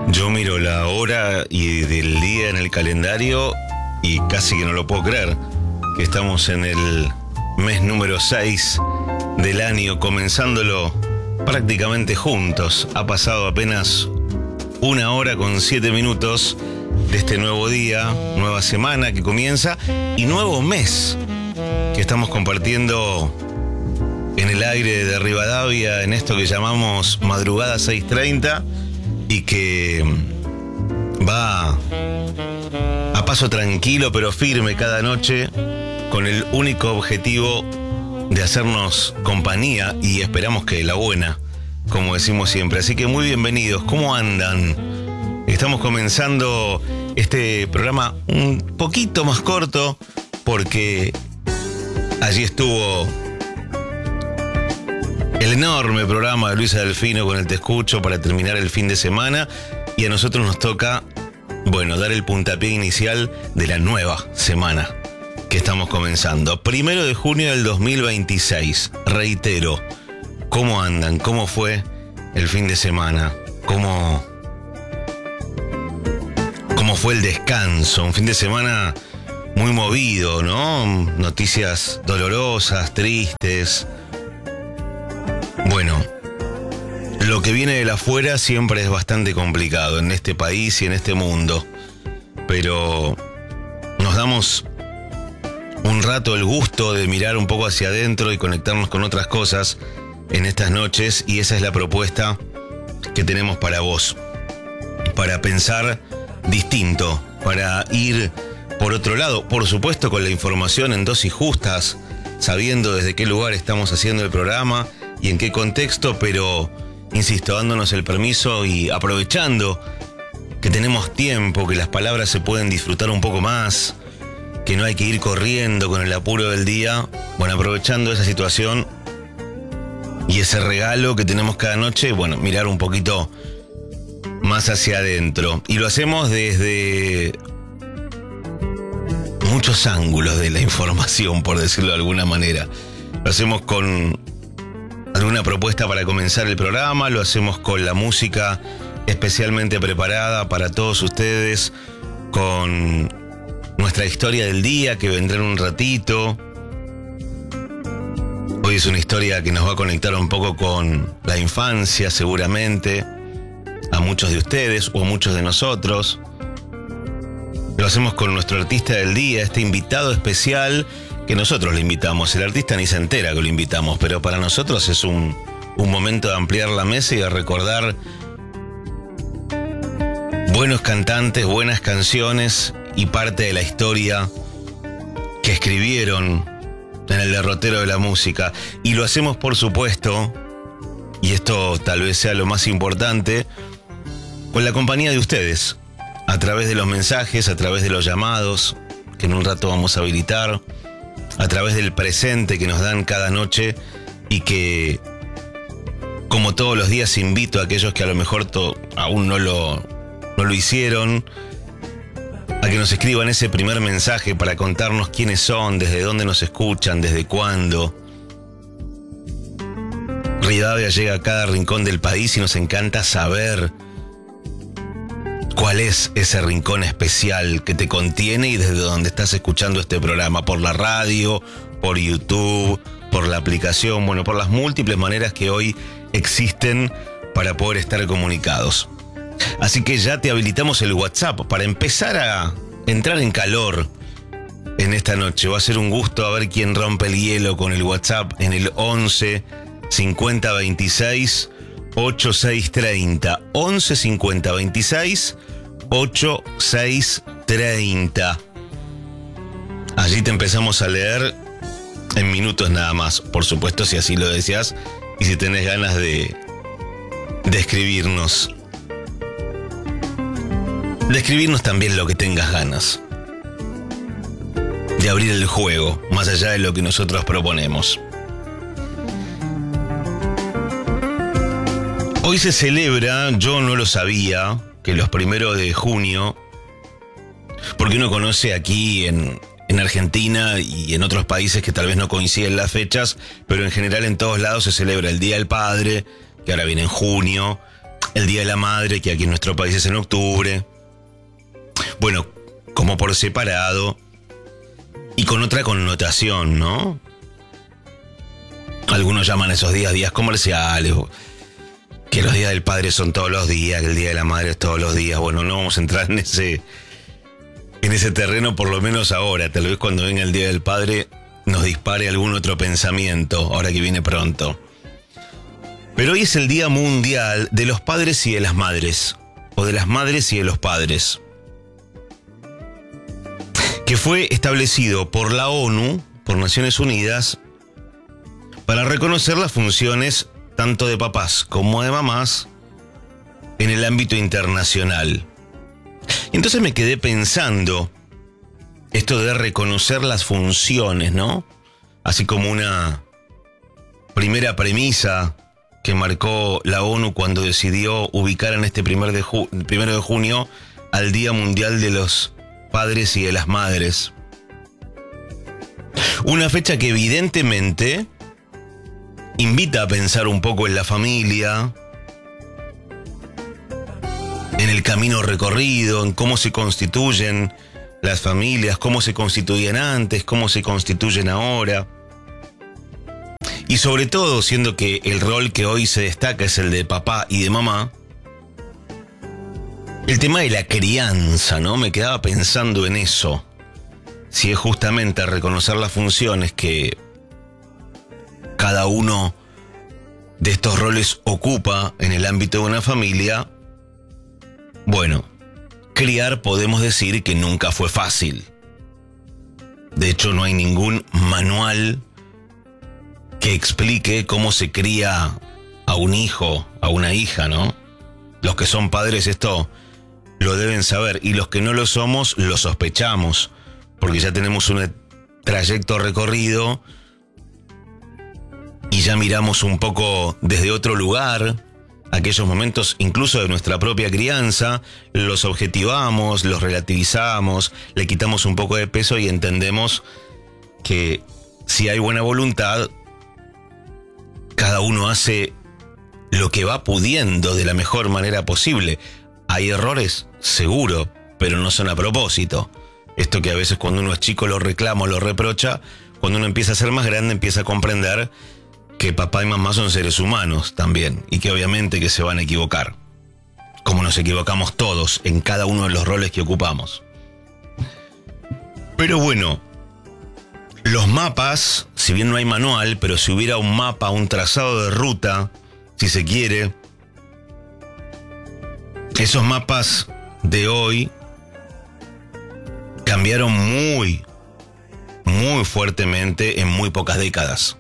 Yo miro la hora y del día en el calendario y casi que no lo puedo creer, que estamos en el mes número 6 del año, comenzándolo prácticamente juntos. Ha pasado apenas 1 hora con 7 minutos de este nuevo día, nueva semana que comienza y nuevo mes que estamos compartiendo en el aire de Rivadavia, en esto que llamamos Madrugada 6:30 y que va a paso tranquilo pero firme cada noche con el único objetivo de hacernos compañía y esperamos que la buena, como decimos siempre. Así que muy bienvenidos, ¿cómo andan? Estamos comenzando este programa un poquito más corto porque allí estuvo el enorme programa de Luisa Delfino con el Te Escucho para terminar el fin de semana y a nosotros nos toca, dar el puntapié inicial de la nueva semana que estamos comenzando. 1 de junio del 2026. Reitero, ¿cómo andan? ¿Cómo fue el fin de semana? ¿Cómo fue el descanso? Un fin de semana muy movido, ¿no? Noticias dolorosas, tristes. Bueno, lo que viene de la afuera siempre es bastante complicado en este país y en este mundo. Pero nos damos un rato el gusto de mirar un poco hacia adentro y conectarnos con otras cosas en estas noches, y esa es la propuesta que tenemos para vos, para pensar distinto, para ir por otro lado, por supuesto con la información en dosis justas, sabiendo desde qué lugar estamos haciendo el programa y en qué contexto, pero, insisto, dándonos el permiso y aprovechando que tenemos tiempo, que las palabras se pueden disfrutar un poco más, que no hay que ir corriendo con el apuro del día. Bueno, aprovechando esa situación y ese regalo que tenemos cada noche, mirar un poquito más hacia adentro. Y lo hacemos desde muchos ángulos de la información, por decirlo de alguna manera. Lo hacemos con alguna propuesta para comenzar el programa, lo hacemos con la música especialmente preparada para todos ustedes, con nuestra historia del día que vendrá en un ratito. Hoy es una historia que nos va a conectar un poco con la infancia, seguramente, a muchos de ustedes o a muchos de nosotros. Lo hacemos con nuestro artista del día, este invitado especial que nosotros le invitamos. El artista ni se entera que lo invitamos, pero para nosotros es un momento de ampliar la mesa y de recordar buenos cantantes, buenas canciones y parte de la historia que escribieron en el derrotero de la música. Y lo hacemos, por supuesto, y esto tal vez sea lo más importante, con la compañía de ustedes, a través de los mensajes, a través de los llamados, que en un rato vamos a habilitar, a través del presente que nos dan cada noche y que, como todos los días, invito a aquellos que a lo mejor aún no lo hicieron, a que nos escriban ese primer mensaje para contarnos quiénes son, desde dónde nos escuchan, desde cuándo. Rivadavia llega a cada rincón del país y nos encanta saber cuál es ese rincón especial que te contiene y desde donde estás escuchando este programa, por la radio, por YouTube, por la aplicación, por las múltiples maneras que hoy existen para poder estar comunicados. Así que ya te habilitamos el WhatsApp para empezar a entrar en calor en esta noche. Va a ser un gusto a ver quién rompe el hielo con el WhatsApp en el 11 50 26 8630. 11 50 26 8630. Allí te empezamos a leer en minutos nada más, por supuesto, si así lo deseas y si tenés ganas de escribirnos. De escribirnos también lo que tengas ganas. De abrir el juego, más allá de lo que nosotros proponemos. Hoy se celebra, yo no lo sabía, que los 1 de junio, porque uno conoce aquí en Argentina y en otros países que tal vez no coinciden las fechas, pero en general en todos lados se celebra el Día del Padre, que ahora viene en junio, el Día de la Madre, que aquí en nuestro país es en octubre. Bueno, como por separado y con otra connotación, ¿no? Algunos llaman esos días comerciales, que los días del padre son todos los días, que el Día de la Madre es todos los días. Bueno, no vamos a entrar en ese terreno, por lo menos ahora. Tal vez cuando venga el Día del Padre nos dispare algún otro pensamiento, ahora que viene pronto. Pero hoy es el Día Mundial de los Padres y de las Madres, o de las Madres y de los Padres, que fue establecido por la ONU, por Naciones Unidas, para reconocer las funciones tanto de papás como de mamás en el ámbito internacional. Y entonces me quedé pensando esto de reconocer las funciones, ¿no? Así como una primera premisa que marcó la ONU cuando decidió ubicar en este 1 de junio al Día Mundial de los Padres y de las Madres. Una fecha que evidentemente invita a pensar un poco en la familia, en el camino recorrido, en cómo se constituyen las familias, cómo se constituían antes, cómo se constituyen ahora. Y sobre todo, siendo que el rol que hoy se destaca es el de papá y de mamá, el tema de la crianza, ¿no? Me quedaba pensando en eso. Si es justamente reconocer las funciones que cada uno de estos roles ocupa en el ámbito de una familia. Bueno, criar podemos decir que nunca fue fácil. De hecho, no hay ningún manual que explique cómo se cría a un hijo, a una hija, ¿no? Los que son padres esto lo deben saber, y los que no lo somos lo sospechamos, porque ya tenemos un trayecto recorrido y ya miramos un poco desde otro lugar aquellos momentos incluso de nuestra propia crianza, los objetivamos, los relativizamos, le quitamos un poco de peso y entendemos que si hay buena voluntad, cada uno hace lo que va pudiendo de la mejor manera posible. ¿Hay errores? Seguro, pero no son a propósito. Esto que a veces cuando uno es chico lo reclama o lo reprocha, cuando uno empieza a ser más grande empieza a comprender que papá y mamá son seres humanos también, y que obviamente que se van a equivocar, como nos equivocamos todos en cada uno de los roles que ocupamos. Pero bueno, los mapas, si bien no hay manual, pero si hubiera un mapa, un trazado de ruta, si se quiere, esos mapas de hoy cambiaron muy fuertemente en muy pocas décadas.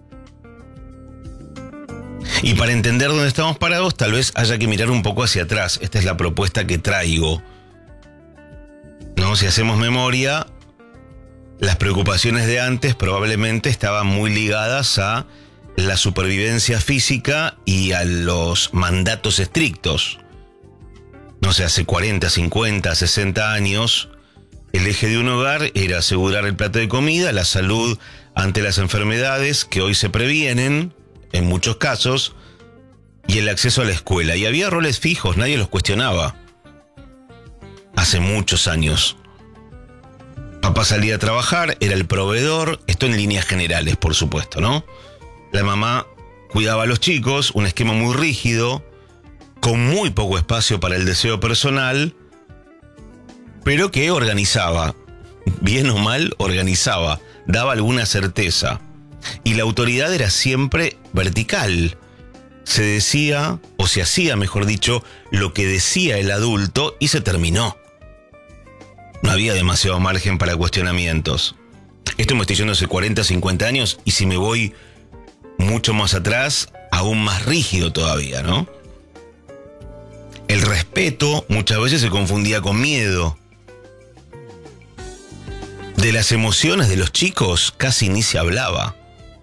Y para entender dónde estamos parados, tal vez haya que mirar un poco hacia atrás. Esta es la propuesta que traigo, ¿no? Si hacemos memoria, las preocupaciones de antes probablemente estaban muy ligadas a la supervivencia física y a los mandatos estrictos. No sé, hace 40, 50, 60 años, el eje de un hogar era asegurar el plato de comida, la salud ante las enfermedades que hoy se previenen, en muchos casos, y el acceso a la escuela. Y había roles fijos, nadie los cuestionaba. Hace muchos años. Papá salía a trabajar, era el proveedor, esto en líneas generales, por supuesto, ¿no? La mamá cuidaba a los chicos, un esquema muy rígido, con muy poco espacio para el deseo personal, pero que organizaba, bien o mal organizaba, daba alguna certeza. Y la autoridad era siempre vertical. Se decía, o se hacía, mejor dicho, lo que decía el adulto y se terminó. No había demasiado margen para cuestionamientos. Esto me estoy diciendo hace 40, 50 años, y si me voy mucho más atrás, aún más rígido todavía, ¿no? El respeto muchas veces se confundía con miedo. De las emociones de los chicos casi ni se hablaba.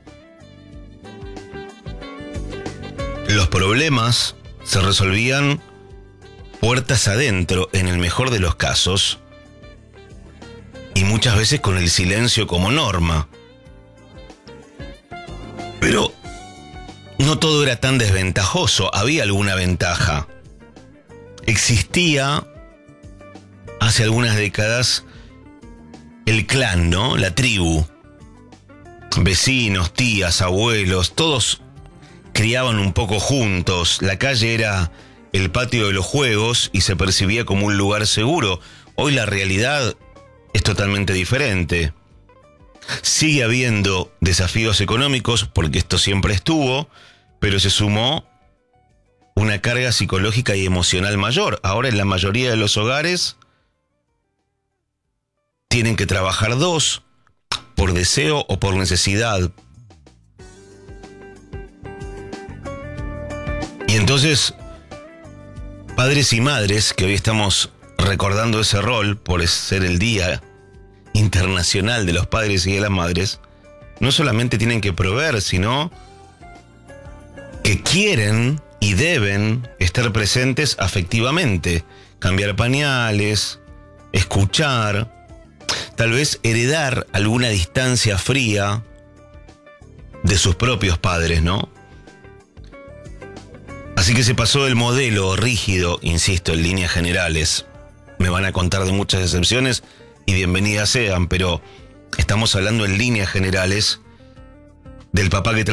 Los problemas se resolvían puertas adentro, en el mejor de los casos, y muchas veces con el silencio como norma. Pero no todo era tan desventajoso, había alguna ventaja. existía hace algunas décadas el clan, ¿no? La tribu. Vecinos, tías, abuelos, todos criaban un poco juntos. La calle era el patio de los juegos y se percibía como un lugar seguro. Hoy la realidad es totalmente diferente. Sigue habiendo desafíos económicos, porque esto siempre estuvo, pero se sumó una carga psicológica y emocional mayor. Ahora en la mayoría de los hogares tienen que trabajar dos, por deseo o por necesidad. Y entonces, padres y madres, que hoy estamos recordando ese rol por ser el Día Internacional de los Padres y de las Madres, no solamente tienen que proveer, sino que quieren y deben estar presentes afectivamente, cambiar pañales, escuchar, tal vez heredar alguna distancia fría de sus propios padres, ¿no? Así que se pasó del modelo rígido, insisto, en líneas generales. Me van a contar de muchas excepciones y bienvenidas sean, pero estamos hablando en líneas generales del papá que